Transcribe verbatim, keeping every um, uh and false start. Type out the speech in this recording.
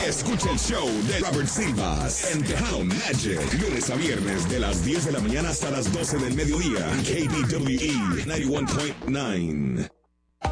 Escucha el show de Robert Silvas en Tejano Magic. Lunes a viernes de las diez de la mañana hasta las doce del mediodía. K B W E noventa y uno punto nueve.